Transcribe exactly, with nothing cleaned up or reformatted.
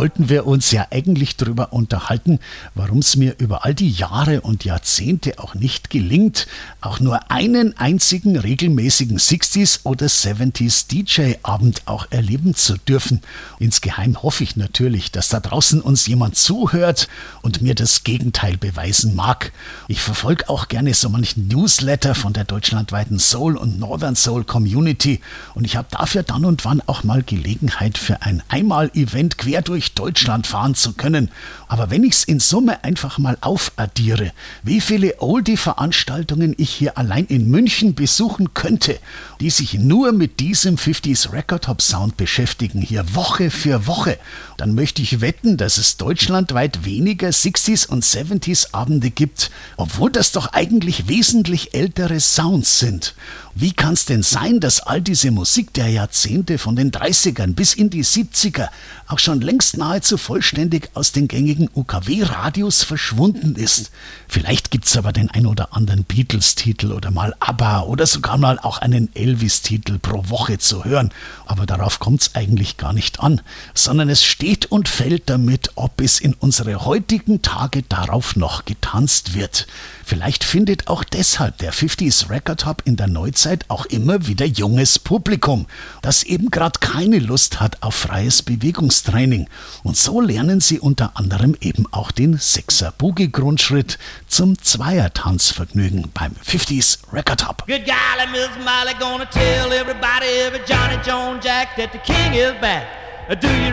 wollten wir uns ja eigentlich darüber unterhalten, warum es mir über all die Jahre und Jahrzehnte auch nicht gelingt, auch nur einen einzigen regelmäßigen sechziger oder siebziger D J-Abend auch erleben zu dürfen. Insgeheim hoffe ich natürlich, dass da draußen uns jemand zuhört und mir das Gegenteil beweisen mag. Ich verfolge auch gerne so manchen Newsletter von der deutschlandweiten Soul- und Northern Soul Community und ich habe dafür dann und wann auch mal Gelegenheit für ein Einmal-Event quer durch Deutschland fahren zu können. Aber wenn ich es in Summe einfach mal aufaddiere, wie viele Oldie-Veranstaltungen ich hier allein in München besuchen könnte, die sich nur mit diesem fünfziger Record Hop Sound beschäftigen, hier Woche für Woche, dann möchte ich wetten, dass es deutschlandweit weniger sechziger und siebziger Abende gibt, obwohl das doch eigentlich wesentlich ältere Sounds sind. Wie kann es denn sein, dass all diese Musik der Jahrzehnte von den dreißigern bis in die siebziger auch schon längst nahezu vollständig aus den gängigen U K W-Radios verschwunden ist? Vielleicht gibt's aber den ein oder anderen Beatles-Titel oder mal ABBA oder sogar mal auch einen Elvis-Titel pro Woche zu hören. Aber darauf kommt's eigentlich gar nicht an, sondern es steht und fällt damit, ob es in unsere heutigen Tage darauf noch getanzt wird. Vielleicht findet auch deshalb der fünfziger Record Hop in der Neuzeit auch immer wieder junges Publikum, das eben gerade keine Lust hat auf freies Bewegungstraining. Und so lernen sie unter anderem eben auch den Sechser-Boogie-Grundschritt zum Zweier-Tanzvergnügen beim fünfziger Record Hop. Good golly, Miss Molly, gonna tell everybody, every Johnny, Joan, Jack, that the king is back. Do you